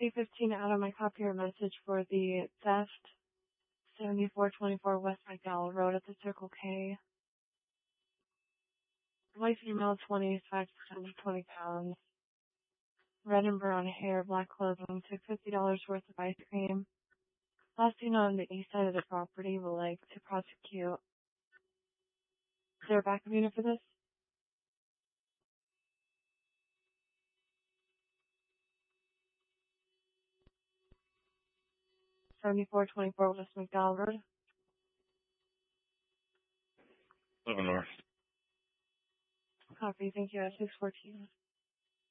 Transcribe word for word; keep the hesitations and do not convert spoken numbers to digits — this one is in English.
C fifteen out of my copier message for the theft. seventy-four twenty-four West McDowell Road at the Circle K. White female, twenty-five to twenty pounds. Red and brown hair, black clothing, took fifty dollars worth of ice cream. Last seen on the east side of the property will like to prosecute. Is there a backup unit for this? seventy-four twenty-four West McDowell Road. Eleven North. Copy, thank you, at six fourteen.